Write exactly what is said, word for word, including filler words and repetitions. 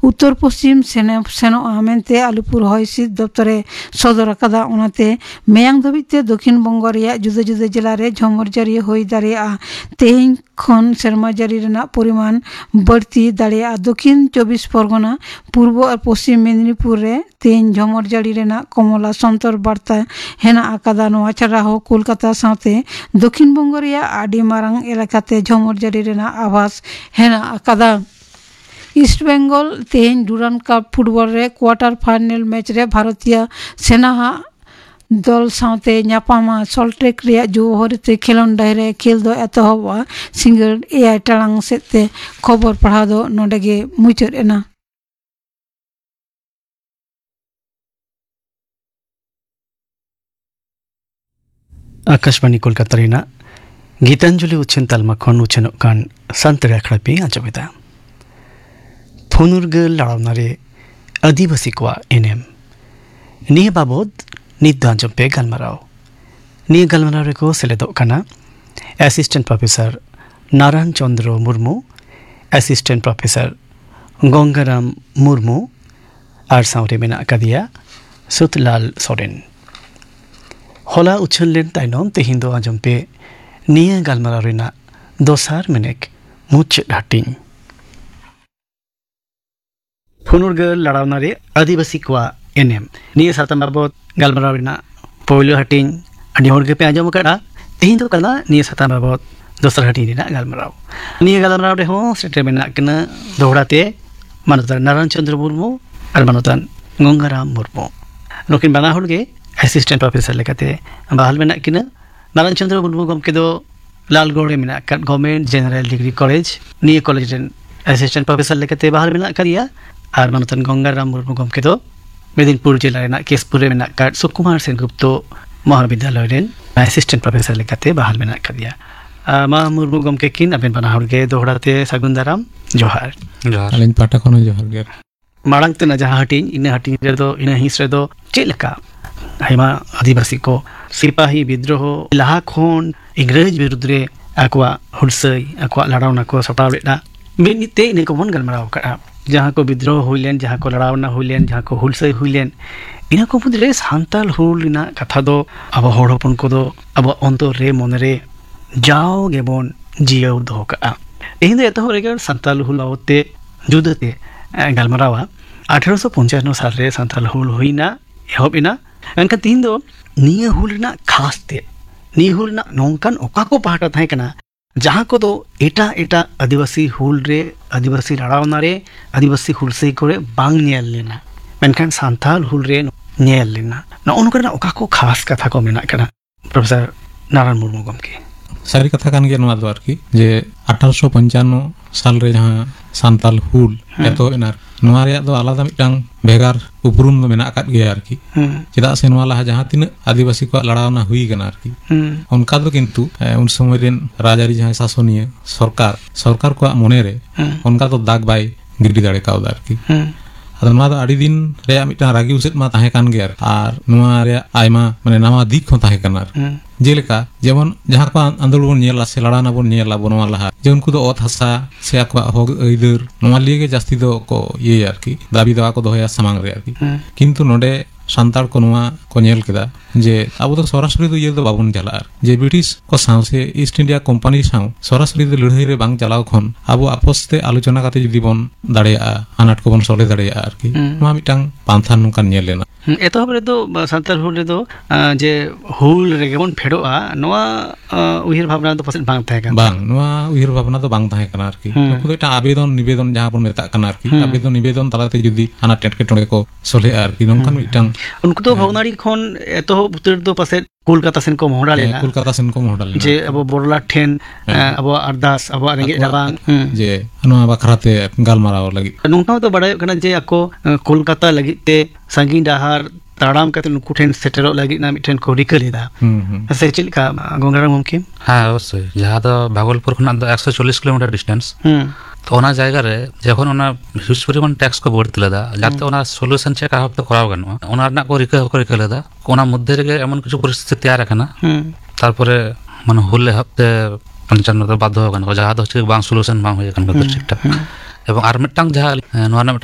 उत्तर पश्चिम सेनोआ मेनते आलिपुर हयसिद दफ्तरे सदर आकादा ओनाते मेयांग धाबिते दक्षिण बंग रेया जुदा जुदा जिला रे झमर जारी होई दाड़ेया तेहें खन सेरमा जारी रेना परिमाण बढ़ती दाड़ेया दक्षिण चौबीस परगना पूर्व और पश्चिम मेदिनीपुर रे तेहें झमर जारी रेना कमला संतर बार्ता हेना आकादा नोआ छाड़ा हो कोलकाता साथे दक्षिण बंग रेया आडी मारांग एलाकाते झमर जारी रेना आभास हेना आकादा east Bengal तेहें Duran cup football रे क्वार्टर फाइनल मैच रे भारतीय सेना दल साथे न्यापामा सल्टलेक रे जोहरते खेलोन डायरे खेल दो एतहबा सिंगल एआई टांग सेते खबर पढ़ा दो नोडेगे मुचाद एना। आकाशवाणी कोलकाता रेना गीतांजलि उच्छन तालमा खन उच्छन कान संतरे आखड़ा पे आजबेदा फुनुरगल लड़ावनारे आदिवासी को एनएम निये बाबद नित दांजम पे गलमराव निये गलमराव को सेलेदो काना assistant professor Narayan Chandra Murmu assistant professor Gangaram Murmu और सावरे मेना कदिया सुतलाल सोरेन होला उछल लेन ताइनम तेहिं दो आजम पे निये गलमराव रेना दोसार मेनेक मुच्चेद हाटिंग फुनुरगल लड़ावनारे आदिवासी को एनएम निये सातम बाबद गलमराव रेना पोइलो हाटिंग अडी होर पे आजम कड़ा तेहिं दो कदा निये सातम बाबद दोसर हाटिंग रेना गलमराव निये गलमराव रे हो सेटे मेना कना दोहराते मानोतन नारायण चंद्र मुर्मू और मानोतन गंगाराम मुर्मू नुकिन बना होड़ के असिस्टेंट प्रोफेसर लेकाते बहाल मेना किना नारायण चंद्र मुर्मू गमके दो लालगढ़ मेना का गवर्नमेंट जनरल डिग्री कॉलेज निये कॉलेज रेन असिस्टेंट प्रोफेसर लेकाते बहाल मेना करिया और मानोतन गंगाराम मुर्मू गमके दो मेदिनीपुर जिला रेना केसपुर मेना का सुकुमार सेनगुप्त महाविद्यालय रेन असिस्टेंट प्रोफेसर लेकाते बहाल मेना करिया मा मुर्मू गमके किन अबेन बना होड़ के दोहराते सागुन दाराम जोहार जोहार अलिन पाटा खनो जोहार गे माड़ांग तना जहां हटिंग इन हटिंग रे दो इन हिस रे दो चेलका आयमा आदिवासी को सिपाही विद्रोह लहा खोन इंग्रेज विरुद्ध रे आकवा हुलसई आकवा लड़ावना को सटाव लेना बेनिते इन को मन गलमराव का जहां को विद्रोह हुइलेन जहां को लड़ावना हुइलेन जहां को हुलसई हुइलेन इन को मुद्रे सांताल हुलना कथा दो अब होड़पन को दो अब अंतर रे मन रे जाओ गेबन जियो दो का इन दे तो रे सांताल हुल आवते जुदते गलमरावा अठारह सौ पंचानवे साल रे सांताल हुल हुइना एहबिना एनका तीन दो निये हुलना खास ते निये हुलना नोंकन ओका को पाटा थाय कना जहां को दो एटा एटा आदिवासी हुल रे आदिवासी लड़ावना रे आदिवासी हुलसई करे बांग नेल लेना मेनखान सांताल हुल रे नेल लेना न उनकना ओका को खास कथा को मेना कना प्रोफेसर नारायण मुर्मू गमके सारी कथा कान गे नवा दो आरकी जे अठारह सौ पंचानवे साल रे जहां सांताल हुल एतो एनार नवा रे दो आलादा मिटांग भेगार उपरुम दो मेना काट गया आरकी चेदा से नवा लहा जहां तिन आदिवासी को लड़ावना हुई गना आरकी उनका दो किंतु उन समय रेन राजारी जहां शासनीय सरकार सरकार को मने रे उनका तो दाग बाय गिरडी दाड़े कावदा आरकी अदो नवा दो आडी दिन रे मिटांग रागी उसेट मा ताहे कान गया आर नवा रे आयमा माने नवा दिक हो ताहे कना जेलेका जेमन जहां को आंदोलन बन नेला से लड़ाना बन नेला बनवा लहा जे उनको दो ओत हसा से आकवा होग इदर नवा लिए जास्ती दो को ये आरकी दाबी दवा को दोया सामांग रे आरकी किंतु नोडे सांताल को नवा को नेल केदा जे अब तो सरासरी दो ये दो बाबुन चला जे ब्रिटिश को साव से ईस्ट इंडिया कंपनी साव सरासरी दो लड़ाई रे बांग चलाव खन अब आपस ते आलोचना काते जदि बन दाड़ेया अनाट को बन सोले दाड़ेया आरकी नवा मिटांग पांथा नुका नेल लेना एतो हमरे दो सांताल हुल रे दो जे हुल रे गेबन फेडोआ नवा उहिर भावना तो पसंद बांग थाय कान बांग नवा उहिर भावना तो बांग थाय काना आरकी नुको एटा आवेदन निवेदन जहां पर मेता काना आरकी आवेदन निवेदन तालाते जदि अना टेटके टोडे को सोले आरकी नंकन मिटांग उनको तो भवनारी खन एतो बुतर दो पासे कोलकाता सेन को मोहडा लेना कोलकाता सेन को मोहडा लेना जे अब बोरला ठेन अब अरदास अब रेंगे जबांग जे नवा बखराते गालमाराव लगी नुंका तो बड़ाय कना जे आको कोलकाता लगी ते संगी डहार ताड़ाम कते नुकु ठेन सेटेरो लगी ना मिठेन को रिकलेदा से चिलका गंगाराम मुमकिन हां अवश्य जहां तो भागलपुर खना दो एक सौ चालीस किलोमीटर डिस्टेंस तो ओना जायगा रे जखन ओना ह्यूज परिमाण टैक्स को बोर्ड तिलेदा जाते ओना सॉल्यूशन चेक आ हफ्ते कराव गनो ओना ना को रिका को रिकलेदा ओना मध्य रे एमन किछु परिस्थिति तैयार रखना तारपरे मन होले हफ्ते पंचानवे तो बाध्य हो गनो जहां तो बांग सॉल्यूशन बांग होय गनो ठीक ठाक एवं आर मिटांग जहां नोना